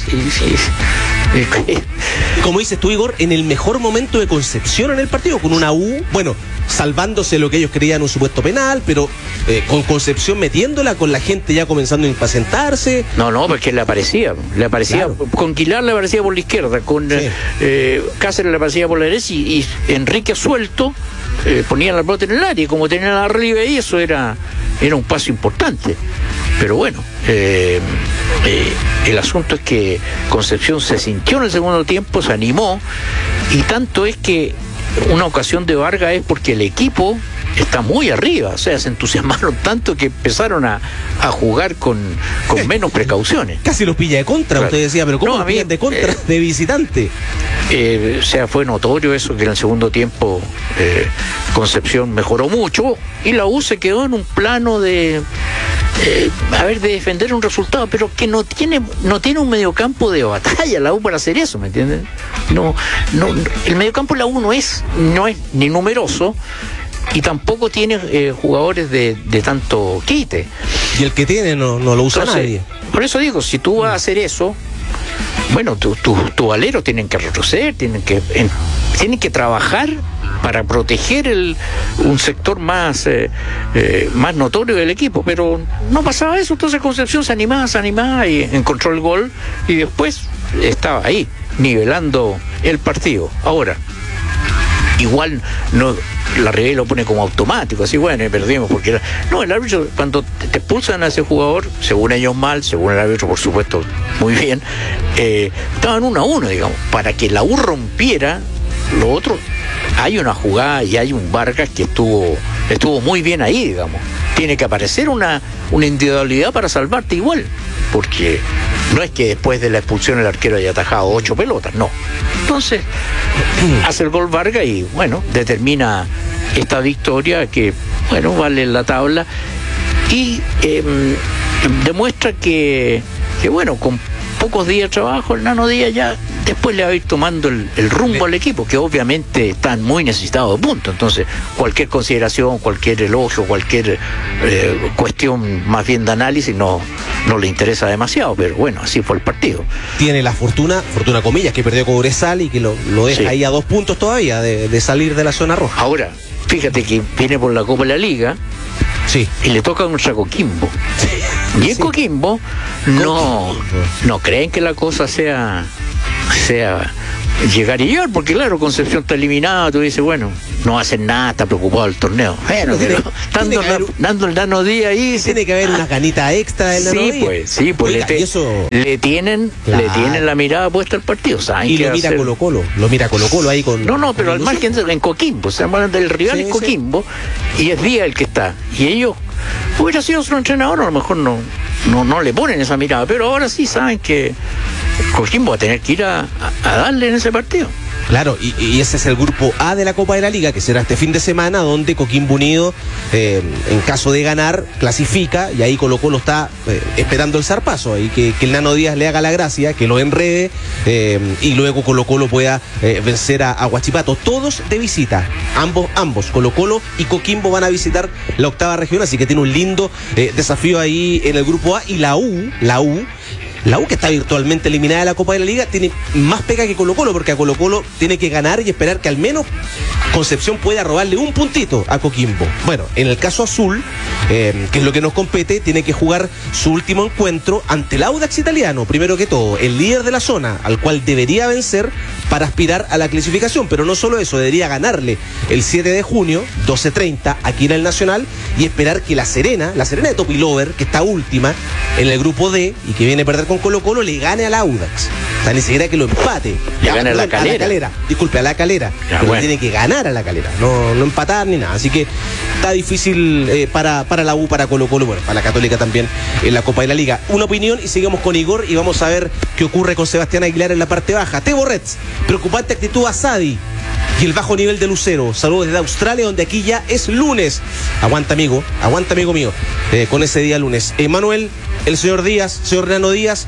S5: Como dices tú, Igor, en el mejor momento de Concepción en el partido, con una U, bueno, salvándose lo que ellos creían un supuesto penal, pero con Concepción metiéndola, con la gente ya comenzando a impacientarse.
S4: No, porque le aparecía, claro. Con Aguilar le aparecía por la izquierda, con Cáceres le aparecía por la derecha, y Enrique suelto ponían la pelota en el área, y como tenían arriba y eso era un paso importante. Pero bueno, el asunto es que Concepción se sintió en el segundo tiempo, se animó, y tanto es que una ocasión de Vargas es porque el equipo está muy arriba, o sea, se entusiasmaron tanto que empezaron a jugar con menos precauciones.
S5: Casi los pilla de contra, claro. Usted decía, pero ¿cómo los pillan de contra de visitante?
S4: O sea, fue notorio eso, que en el segundo tiempo Concepción mejoró mucho y la U se quedó en un plano de defender un resultado, pero que no tiene un mediocampo de batalla la U para hacer eso, ¿me entienden? No, el mediocampo de la U no es ni numeroso, y tampoco tiene jugadores de tanto quite.
S5: Y el que tiene no lo usa nadie.
S4: Por eso digo, si tú vas a hacer eso, bueno, tus aleros tienen que retroceder, tienen que trabajar para proteger un sector más notorio del equipo, pero no pasaba eso. Entonces Concepción se animaba y encontró el gol, y después estaba ahí nivelando el partido. Ahora, igual no, la Ribey lo pone como automático, así, bueno, perdimos porque el árbitro, cuando te expulsan a ese jugador, según ellos mal, según el árbitro por supuesto muy bien, estaban 1-1, digamos, para que la U rompiera lo otro. Hay una jugada y hay un Vargas que estuvo muy bien ahí, digamos. Tiene que aparecer una individualidad para salvarte igual, porque no es que después de la expulsión el arquero haya atajado 8 pelotas, no. Entonces hace el gol Vargas y bueno, determina esta victoria que, bueno, vale la tabla, y demuestra que bueno, pocos días de trabajo, el Nano Díaz ya después le va a ir tomando el rumbo al equipo, que obviamente están muy necesitados de puntos. Entonces, cualquier consideración, cualquier elogio, cualquier cuestión más bien de análisis no le interesa demasiado, pero bueno, así fue el partido.
S5: Tiene la fortuna comillas, que perdió Cobresal y que lo deja ahí a 2 puntos todavía de salir de la zona roja.
S4: Ahora, fíjate que viene por la Copa de la Liga.
S5: Sí.
S4: Y le toca contra Coquimbo. Y en Coquimbo no creen que la cosa sea llegar y llegar, porque claro, Concepción está eliminada, tú dices, bueno, no hacen nada, está preocupado el torneo. Bueno, pero dando el Nano Díaz ahí.
S5: Tiene que haber una canita extra del Nano Díaz.
S4: Sí, pues le tienen la mirada puesta al partido. ¿Saben?
S5: Y lo mira Colo-Colo ahí con.
S4: No, pero al margen en Coquimbo, se llama del rival es Coquimbo, y es Díaz el que está. Y ellos, hubiera sido su entrenador, a lo mejor no le ponen esa mirada, pero ahora sí saben que Coquimbo va a tener que ir a darle en ese partido.
S5: Claro, y ese es el grupo A de la Copa de la Liga, que será este fin de semana, donde Coquimbo Unido, en caso de ganar, clasifica, y ahí Colo-Colo está esperando el zarpazo, y que el Nano Díaz le haga la gracia, que lo enrede, y luego Colo-Colo pueda vencer a Huachipato. Todos de visita, ambos, Colo-Colo y Coquimbo van a visitar la 8ª región, así que tiene un lindo desafío ahí en el grupo A, y la U, que está virtualmente eliminada de la Copa de la Liga, tiene más pega que Colo-Colo, porque a Colo-Colo tiene que ganar y esperar que al menos Concepción pueda robarle un puntito a Coquimbo. Bueno, en el caso azul, que es lo que nos compete, tiene que jugar su último encuentro ante el Audax Italiano, primero que todo, el líder de la zona, al cual debería vencer para aspirar a la clasificación, pero no solo eso, debería ganarle el 7 de junio, 12:30, aquí en el Nacional, y esperar que la Serena de Topilover, que está última en el grupo D y que viene a perder con Colo-Colo, le gane al Audax. O sea, ni siquiera que lo empate.
S4: Le gane a la Calera.
S5: Disculpe, a la Calera. Pero bueno, tiene que ganar a la Calera, no empatar ni nada. Así que está difícil para la U, para Colo-Colo, bueno, para la Católica también en la Copa de la Liga. Una opinión y seguimos con Igor y vamos a ver qué ocurre con Sebastián Aguilar en la parte baja. Tebo Reds, preocupante actitud a Sadi y el bajo nivel de Lucero. Saludos desde Australia, donde aquí ya es lunes. Aguanta amigo mío, con ese día lunes. Manuel, el señor Nano Díaz,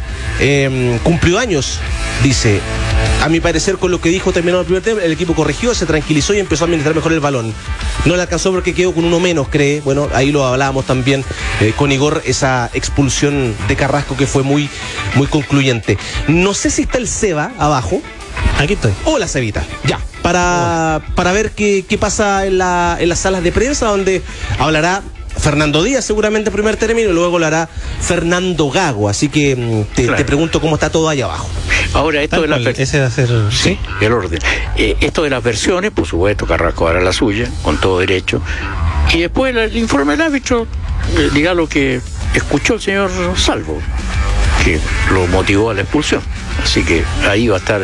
S5: cumplió años, dice. A mi parecer, con lo que dijo terminado el primer tiempo, el equipo corrigió, se tranquilizó y empezó a administrar mejor el balón. No le alcanzó porque quedó con uno menos, cree. Bueno, ahí lo hablábamos también con Igor, esa expulsión de Carrasco que fue muy, muy concluyente. No sé si está el Seba abajo.
S3: Aquí estoy.
S5: Hola, Cevita. Ya. Para ver qué pasa en las salas de prensa, donde hablará Fernando Díaz seguramente primer término, y luego lo hará Fernando Gago. Así que te pregunto cómo está todo ahí abajo.
S4: Ahora, esto de las
S3: ese va a ser
S4: el orden. Esto de las versiones, por supuesto, Carrasco hará la suya, con todo derecho. Y después el informe del árbitro, diga lo que escuchó el señor Salvo, que lo motivó a la expulsión. Así que ahí va a estar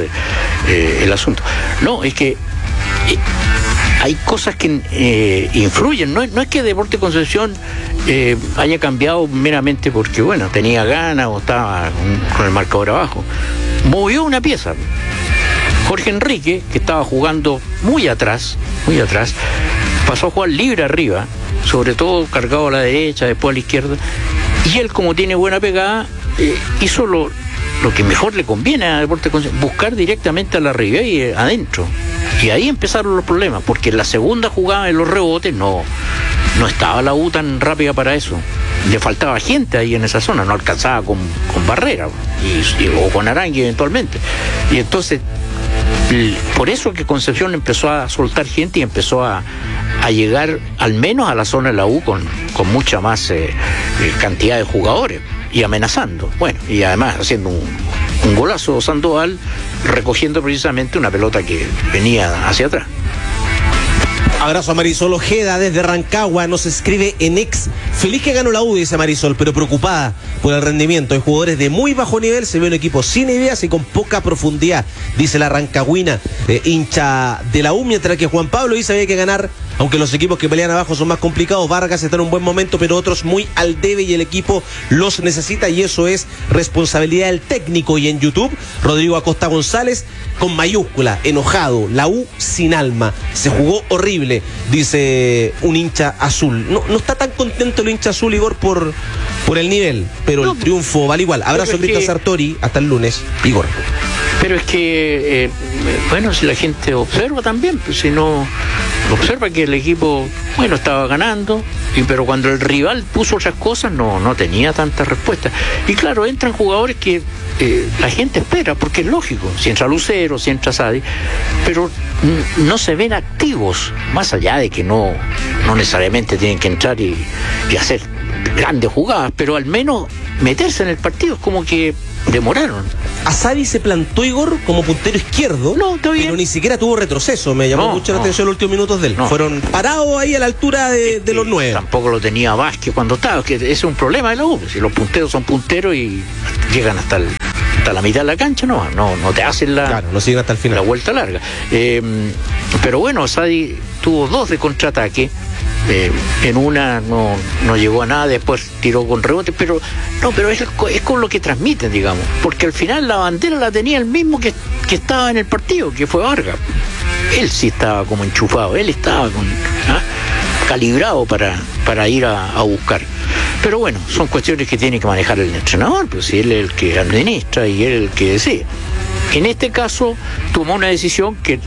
S4: el asunto. No, es que hay cosas que influyen. No es que Deportes Concepción haya cambiado meramente porque, bueno, tenía ganas o estaba con el marcador abajo. Movió una pieza. Jorge Enrique, que estaba jugando muy atrás, pasó a jugar libre arriba, sobre todo cargado a la derecha, después a la izquierda. Y él, como tiene buena pegada, hizo lo que mejor le conviene a Deportes Concepción, buscar directamente a la arriba y adentro. Y ahí empezaron los problemas, porque en la segunda jugada de los rebotes no estaba la U tan rápida para eso. Le faltaba gente ahí en esa zona, no alcanzaba con Barrera o con Arangui eventualmente. Y entonces, por eso que Concepción empezó a soltar gente y empezó a llegar al menos a la zona de la U con mucha más cantidad de jugadores y amenazando. Bueno, y además haciendo un golazo Sandoval, recogiendo precisamente una pelota que venía hacia atrás.
S5: Abrazo a Marisol Ojeda desde Rancagua, nos escribe en ex. Feliz que ganó la U, dice Marisol, pero preocupada por el rendimiento. Hay jugadores de muy bajo nivel, se ve un equipo sin ideas y con poca profundidad, dice la rancagüina, hincha de la U, mientras que Juan Pablo dice que había que ganar aunque los equipos que pelean abajo son más complicados. Vargas está en un buen momento, pero otros muy al debe y el equipo los necesita, y eso es responsabilidad del técnico. Y en YouTube, Rodrigo Acosta González con mayúscula, enojado, la U sin alma, se jugó horrible, dice un hincha azul. No está tan contento el hincha azul, Igor, por el nivel, pero no, el triunfo vale igual. Abrazo, Cristian Sartori, hasta el lunes, Igor.
S4: Pero es que, bueno, si la gente observa también, pues si no observa que el equipo, bueno, estaba ganando, pero cuando el rival puso otras cosas no tenía tanta respuesta. Y claro, entran jugadores que la gente espera, porque es lógico, si entra Lucero, si entra Sadi, pero no se ven activos, más allá de que no necesariamente tienen que entrar y hacer grandes jugadas, pero al menos meterse en el partido. Es como que demoraron.
S5: Asadi se plantó, Igor, como puntero izquierdo, pero ni siquiera tuvo retroceso. Me llamó mucho la atención los últimos minutos de él. Fueron parados ahí a la altura de los 9.
S4: Tampoco lo tenía Vázquez cuando estaba, que ese es un problema de la U. Si los punteros son punteros y llegan hasta la mitad de la cancha, no te hacen
S5: no siguen hasta el final,
S4: la vuelta larga. Pero bueno, Asadi tuvo 2 de contraataque. En una no llegó a nada, después tiró con rebote, pero es con lo que transmiten, digamos, porque al final la bandera la tenía el mismo que estaba en el partido, que fue Vargas. Él sí estaba como enchufado, él estaba calibrado para ir a buscar. Pero bueno, son cuestiones que tiene que manejar el entrenador, pues si él es el que administra y él es el que decide. En este caso tomó una decisión que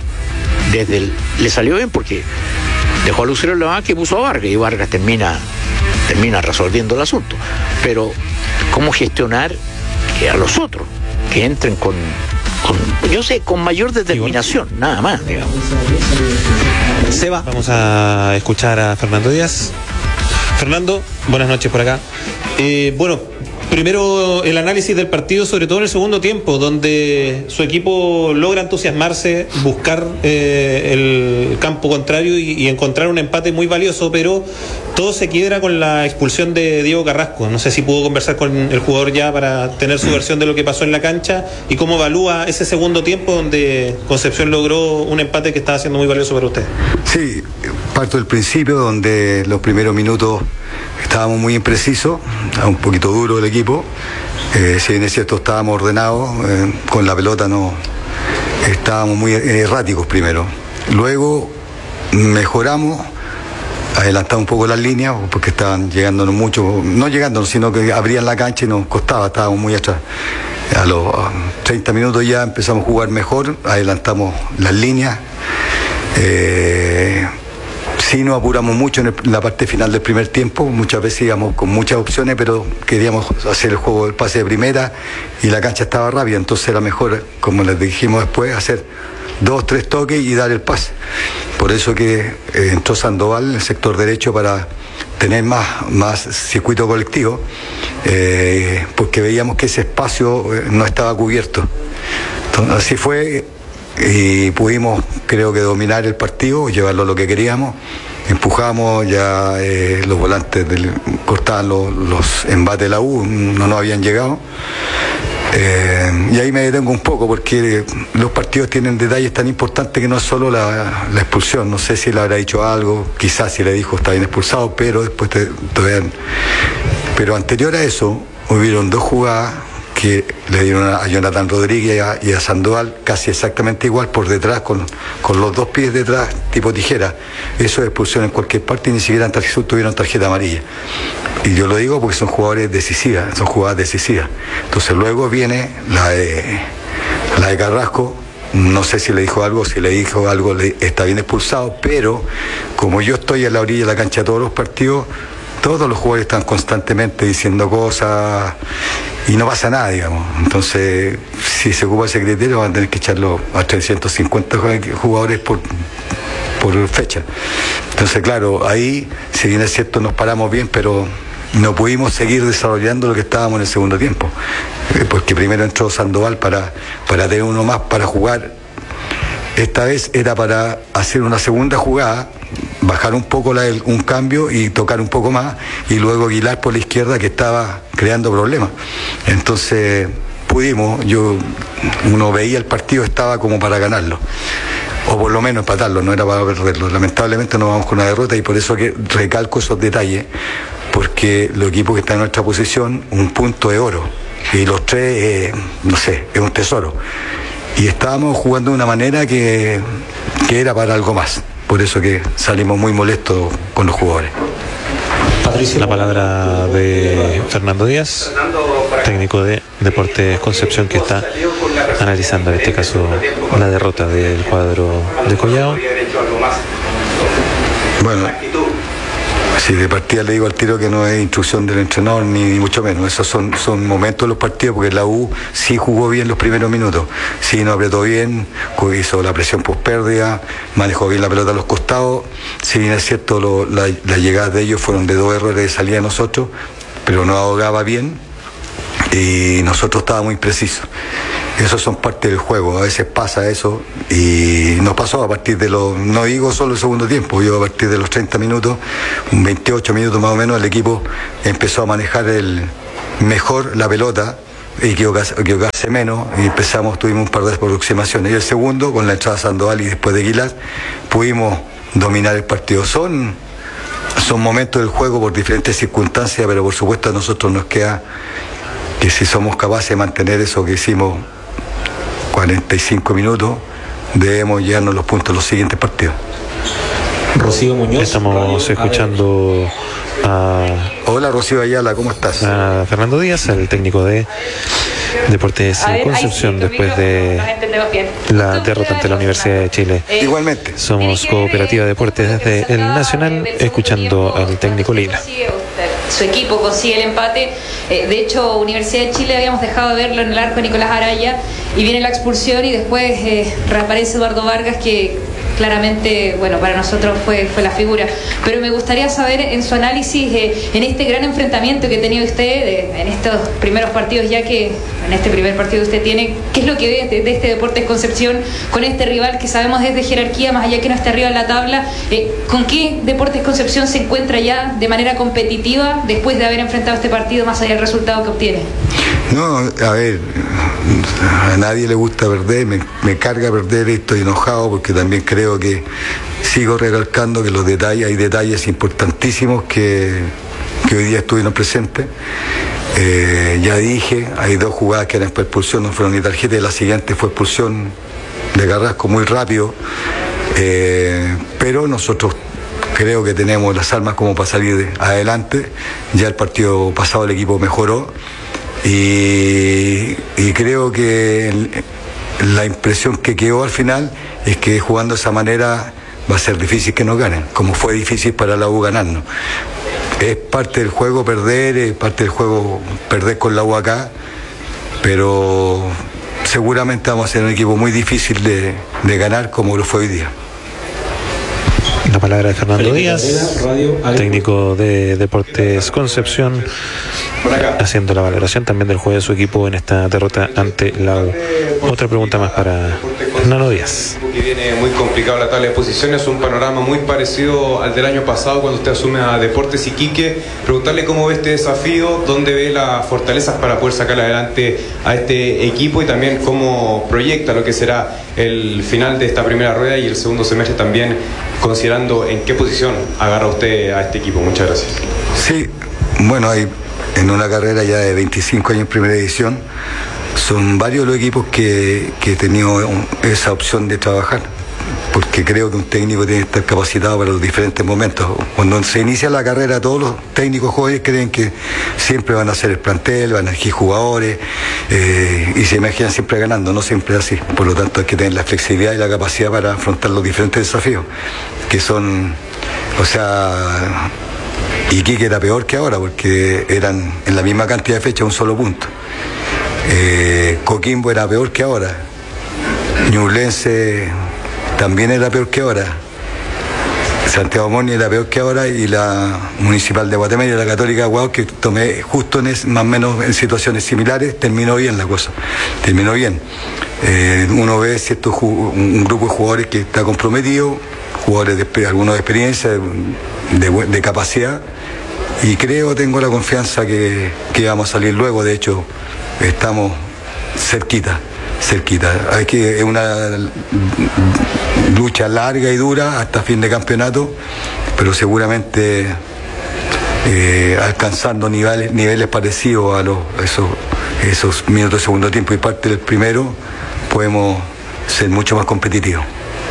S4: le salió bien, porque dejó a Lucero en la banca y puso a Vargas, y Vargas termina resolviendo el asunto. Pero ¿cómo gestionar a los otros? Que entren con mayor determinación, nada más, digamos.
S3: Seba. Vamos a escuchar a Fernando Díaz. Fernando, buenas noches por acá. Primero el análisis del partido, sobre todo en el segundo tiempo, donde su equipo logra entusiasmarse, buscar el campo contrario y encontrar un empate muy valioso, pero todo se quiebra con la expulsión de Diego Carrasco. No sé si pudo conversar con el jugador ya para tener su versión de lo que pasó en la cancha y cómo evalúa ese segundo tiempo donde Concepción logró un empate que estaba siendo muy valioso para usted.
S10: Sí, parto del principio, donde los primeros minutos estábamos muy imprecisos, un poquito duro el equipo. Si bien es cierto, estábamos ordenados, con la pelota estábamos muy erráticos primero. Luego mejoramos, adelantamos un poco las líneas, porque estaban llegándonos mucho, no llegándonos, sino que abrían la cancha y nos costaba, estábamos muy atrás. A los 30 minutos ya empezamos a jugar mejor, adelantamos las líneas. Sí, nos apuramos mucho en la parte final del primer tiempo, muchas veces íbamos con muchas opciones, pero queríamos hacer el juego del pase de primera y la cancha estaba rápida, entonces era mejor, como les dijimos después, hacer 2, 3 toques y dar el pase. Por eso que entró Sandoval en el sector derecho para tener más circuito colectivo, porque veíamos que ese espacio no estaba cubierto. Entonces, así fue. Y pudimos, creo que, dominar el partido, llevarlo a lo que queríamos. Empujamos, ya los volantes cortaban los embates de la U, no nos habían llegado. Y ahí me detengo un poco, porque los partidos tienen detalles tan importantes que no es solo la expulsión. No sé si le habrá dicho algo, quizás si le dijo está bien expulsado, pero después pero anterior a eso hubieron 2 jugadas que le dieron a Jonathan Rodríguez y a Sandoval casi exactamente igual, por detrás, con los 2 pies detrás, tipo tijera. Eso es expulsión en cualquier parte, y ni siquiera tuvieron tarjeta amarilla. Y yo lo digo porque son jugadas decisivas. Entonces luego viene la de Carrasco. No sé si le dijo algo, está bien expulsado, pero como yo estoy a la orilla de la cancha todos los partidos, todos los jugadores están constantemente diciendo cosas y no pasa nada, digamos. Entonces, si se ocupa ese criterio, van a tener que echarlo a 350 jugadores por fecha. Entonces, claro, ahí, si bien es cierto, nos paramos bien, pero no pudimos seguir desarrollando lo que estábamos en el segundo tiempo, porque primero entró Sandoval para tener uno más para jugar. Esta vez era para hacer una segunda jugada, bajar un poco un cambio y tocar un poco más, y luego Aguilar por la izquierda, que estaba creando problemas. Entonces pudimos, uno veía el partido, estaba como para ganarlo, o por lo menos empatarlo, no era para perderlo. Lamentablemente nos vamos con una derrota y por eso que recalco esos detalles, porque los equipos que están en nuestra posición, un punto de oro, y los tres, no sé, es un tesoro. Y estábamos jugando de una manera que era para algo más, por eso que salimos muy molestos con los jugadores.
S11: La palabra de Fernando Díaz, técnico de Deportes Concepción, que está analizando en este caso la derrota del cuadro de Collao.
S10: Bueno, si de partida le digo al tiro que no es instrucción del entrenador ni mucho menos, esos son momentos de los partidos, porque la U sí jugó bien los primeros minutos, sí nos apretó bien, hizo la presión post pérdida, manejó bien la pelota a los costados, si bien es cierto las llegadas de ellos fueron de 2 errores de salida de nosotros, pero nos ahogaba bien y nosotros estábamos muy precisos. Esos son parte del juego, a veces pasa eso y nos pasó a partir de no digo solo el segundo tiempo, yo a partir de los 30 minutos, 28 minutos más o menos, el equipo empezó a manejar mejor la pelota, equivocarse menos, y tuvimos un par de aproximaciones, y el segundo, con la entrada de Sandoval y después de Aguilar, pudimos dominar el partido. Son momentos del juego por diferentes circunstancias, pero por supuesto a nosotros nos queda que si somos capaces de mantener eso que hicimos 45 minutos, debemos llevarnos los puntos en los siguientes partidos.
S11: Rocío Muñoz. Estamos escuchando a...
S10: Hola Rocío Ayala, ¿cómo estás?
S11: A Fernando Díaz, el técnico de Deportes Concepción, después de la derrota ante la Universidad de Chile.
S10: Igualmente.
S11: Somos Cooperativa Deportes desde el Nacional, escuchando al técnico Lila.
S12: Su equipo consigue el empate. De hecho, Universidad de Chile habíamos dejado de verlo en el arco de Nicolás Araya, y viene la expulsión y después reaparece Eduardo Vargas, que claramente, bueno, para nosotros fue la figura. Pero me gustaría saber, en su análisis, en este gran enfrentamiento que ha tenido usted, en estos primeros partidos, ya que en este primer partido usted tiene, ¿qué es lo que ve de este Deportes Concepción con este rival que sabemos es de jerarquía, más allá que no esté arriba en la tabla? ¿Con qué Deportes Concepción se encuentra ya de manera competitiva después de haber enfrentado este partido, más allá del resultado que obtiene?
S10: No, a ver, a nadie le gusta perder, me carga perder, estoy enojado porque también creo que sigo recalcando que hay detalles importantísimos que hoy día estuvieron presentes. Ya dije, hay 2 jugadas que eran para expulsión, no fueron ni tarjeta, y la siguiente fue expulsión de Carrasco muy rápido, pero nosotros creo que tenemos las armas como para salir adelante. Ya el partido pasado el equipo mejoró y creo que la impresión que quedó al final es que jugando de esa manera va a ser difícil que nos ganen, como fue difícil para la U ganarnos. Es parte del juego perder, es parte del juego perder con la U acá, pero seguramente vamos a ser un equipo muy difícil de ganar, como lo fue hoy día.
S11: La palabra de Fernando Díaz, técnico de Deportes Concepción, haciendo la valoración también del juego de su equipo en esta derrota ante la U. Otra pregunta más para Nano Díaz.
S13: Que viene muy complicado la tabla de posiciones, un panorama muy parecido al del año pasado cuando usted asume a Deportes Iquique. Preguntarle cómo ve este desafío, dónde ve las fortalezas para poder sacar adelante a este equipo, y también cómo proyecta lo que será el final de esta primera rueda y el segundo semestre, también considerando en qué posición agarra usted a este equipo. Muchas gracias.
S10: Sí, bueno, hay en una carrera ya de 25 años en primera división, son varios los equipos que he tenido esa opción de trabajar, porque creo que un técnico tiene que estar capacitado para los diferentes momentos. Cuando se inicia la carrera, todos los técnicos jóvenes creen que siempre van a hacer el plantel, van a elegir jugadores, y se imaginan siempre ganando. No siempre es así. Por lo tanto, hay que tener la flexibilidad y la capacidad para afrontar los diferentes desafíos, que son, o sea, Iquique era peor que ahora, porque eran en la misma cantidad de fechas un solo punto. Coquimbo era peor que ahora. Ñublense también era peor que ahora. Santiago Moni era peor que ahora, y la Municipal de Guatemala y la Católica de Guau, que tomé justo más o menos en situaciones similares, terminó bien la cosa. Terminó bien. Uno ve un grupo de jugadores que está comprometido, jugadores algunos de experiencia, de capacidad, y tengo la confianza que vamos a salir luego. De hecho, estamos cerquita. Hay que es una lucha larga y dura hasta fin de campeonato, pero seguramente alcanzando niveles parecidos a esos minutos de segundo tiempo y parte del primero, podemos ser mucho más competitivos.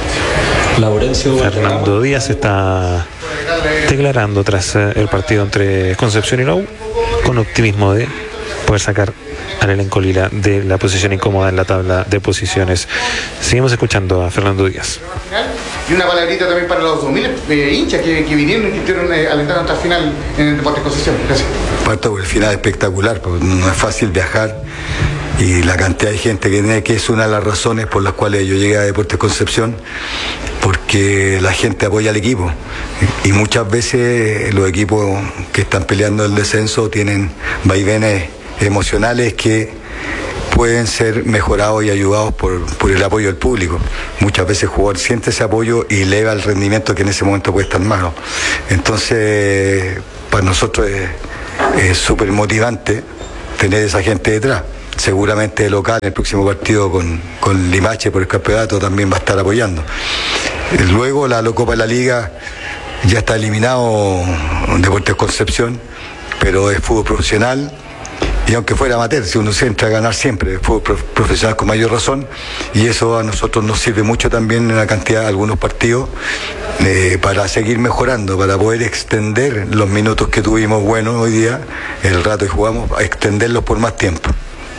S11: Fernando Díaz está declarando tras el partido entre Concepción y la U, con optimismo de poder sacar al elenco lila de la posición incómoda en la tabla de posiciones. Seguimos escuchando a Fernando Díaz.
S14: Y una palabrita también para los 2000 hinchas que vinieron y que estuvieron alentando hasta el final en el Deportes Concepción. Gracias.
S10: Parto por el final espectacular, porque no es fácil viajar, y la cantidad de gente que tiene, que es una de las razones por las cuales yo llegué a Deportes Concepción, porque la gente apoya al equipo, y muchas veces los equipos que están peleando el descenso tienen vaivenes emocionales que pueden ser mejorados y ayudados por el apoyo del público. Muchas veces el jugador siente ese apoyo y eleva el rendimiento que en ese momento puede estar malo. Entonces, para nosotros es súper motivante tener esa gente detrás. Seguramente el local, en el próximo partido con Limache por el campeonato, también va a estar apoyando. Luego la Copa de la Liga ya está eliminado Deportes Concepción, pero es fútbol profesional. Y aunque fuera amateur, si uno se entra a ganar siempre, el fútbol profesional con mayor razón, y eso a nosotros nos sirve mucho también en la cantidad de algunos partidos para seguir mejorando, para poder extender los minutos que tuvimos buenos hoy día, el rato que jugamos, a extenderlos por más tiempo.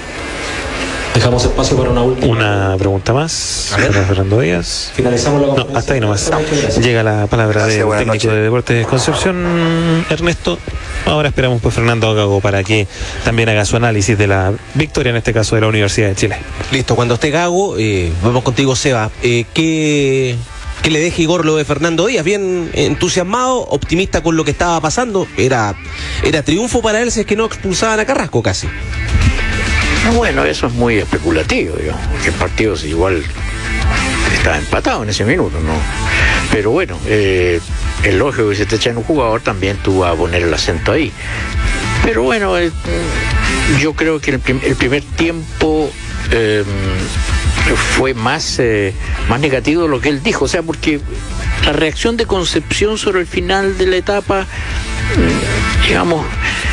S15: Dejamos espacio para una última.
S11: Una pregunta más para Fernando Díaz.
S15: Finalizamos la conferencia.
S11: No, hasta ahí nomás. Llega la palabra del técnico de Deportes Concepción, Ernesto. Ahora esperamos por Fernando Gago para que también haga su análisis de la victoria, en este caso de la Universidad de Chile.
S5: Listo, cuando esté Gago, vamos contigo, Seba. ¿Qué le deja Igor lo de Fernando Díaz? Bien entusiasmado, optimista con lo que estaba pasando. Era triunfo para él si es que no expulsaban a Carrasco casi.
S4: Bueno, eso es muy especulativo, digamos, que el partido igual estaba empatado en ese minuto, ¿no? Pero bueno, es lógico que si te echan un jugador también tú vas a poner el acento ahí. Pero bueno, yo creo que el primer tiempo fue más negativo de lo que él dijo, o sea, porque la reacción de Concepción sobre el final de la etapa, digamos,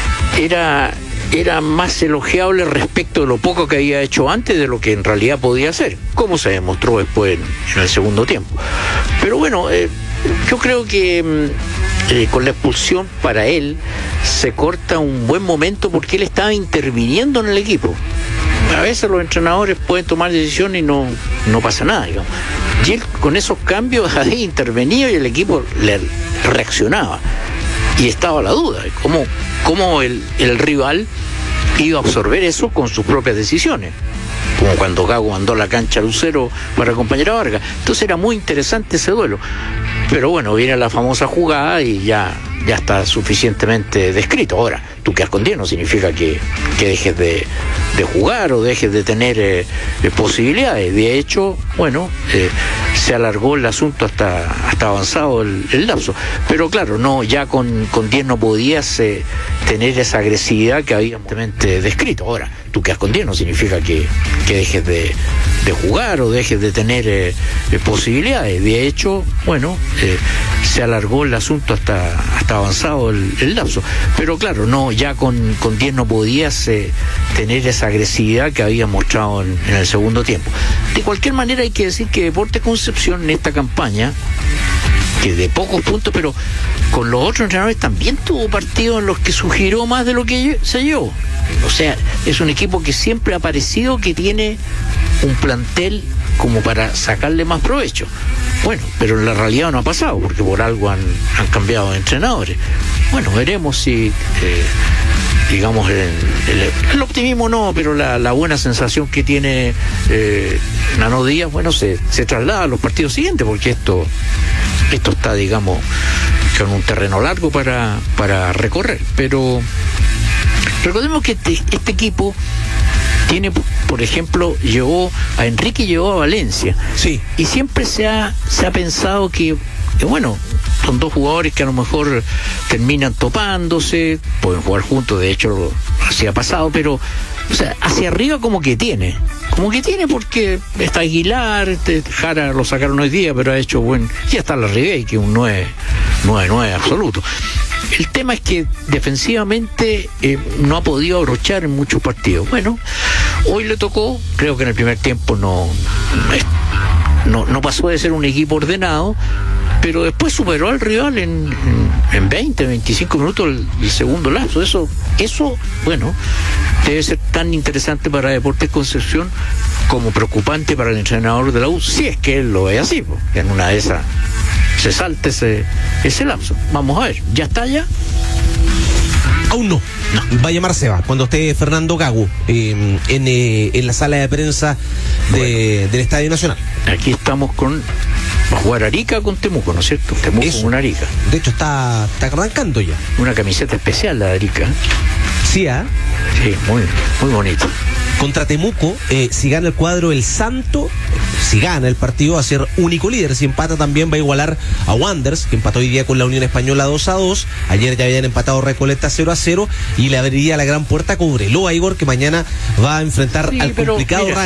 S4: era más elogiable respecto de lo poco que había hecho antes de lo que en realidad podía hacer, como se demostró después en el segundo tiempo. Pero bueno, yo creo que con la expulsión para él se corta un buen momento porque él estaba interviniendo en el equipo. A veces los entrenadores pueden tomar decisiones y no pasa nada, digamos. Y él con esos cambios había intervenido y el equipo le reaccionaba. Y estaba la duda de cómo el rival iba a absorber eso con sus propias decisiones, como cuando Gago mandó a la cancha a Lucero para acompañar a Vargas. Entonces era muy interesante ese duelo. Pero bueno, viene la famosa jugada y ya está suficientemente descrito. Ahora, tú quedas con 10 no significa que dejes de jugar o dejes de tener posibilidades. De hecho, bueno, se alargó el asunto hasta avanzado el lapso. Pero claro, no, ya con 10 no podías tener esa agresividad que había descrito. Ahora, tú quedas con 10 no significa que dejes de jugar o dejes de tener posibilidades. De hecho, bueno, se alargó el asunto hasta avanzado el lapso. Pero claro, no, ya con 10 no podías tener esa agresividad que había mostrado en el segundo tiempo. De cualquier manera hay que decir que Deportes Concepción en esta campaña, que de pocos puntos, pero con los otros entrenadores también tuvo partidos en los que sugirió más de lo que se llevó. O sea, es un equipo que siempre ha parecido que tiene un plantel como para sacarle más provecho. Bueno, pero en la realidad no ha pasado, porque por algo han cambiado de entrenadores. Bueno, veremos si digamos el optimismo no, pero la buena sensación que tiene Nano Díaz, bueno, se traslada a los partidos siguientes, porque esto está, digamos, con un terreno largo para recorrer. Pero recordemos que este equipo tiene, por ejemplo, llevó a Enrique y llevó a Valencia.
S5: Sí.
S4: Y siempre se ha pensado que bueno, son dos jugadores que a lo mejor terminan topándose, pueden jugar juntos, de hecho así ha pasado, pero O sea, hacia arriba como que tiene porque está Aguilar, Jara lo sacaron hoy día, pero ha hecho ya está la Ribey, que es un 9 absoluto. El tema es que defensivamente no ha podido abrochar en muchos partidos. Bueno, hoy le tocó, creo que en el primer tiempo no pasó de ser un equipo ordenado, pero después superó al rival en 20, 25 minutos el segundo lapso. Eso, bueno, debe ser tan interesante para Deportes Concepción como preocupante para el entrenador de la U, si es que él lo ve así, porque en una de esas se salta ese lapso. Vamos a ver, ¿ya está ya?
S5: Aún no. Va a llamar Seba cuando esté Fernando Gago en la sala de prensa del Estadio Nacional.
S4: Aquí estamos va a jugar Arica con Temuco, ¿no es cierto? Temuco con Arica.
S5: De hecho está arrancando ya.
S4: Una camiseta especial la de Arica.
S5: Sí,
S4: Sí, muy, muy bonito.
S5: Contra Temuco, si gana el cuadro el Santo, si gana el partido va a ser único líder. Si empata también va a igualar a Wanderers, que empató hoy día con la Unión Española 2-2. Ayer ya habían empatado Recoleta 0-0 y le abriría la gran puerta a Cobreloa, Igor, que mañana va a enfrentar al complicado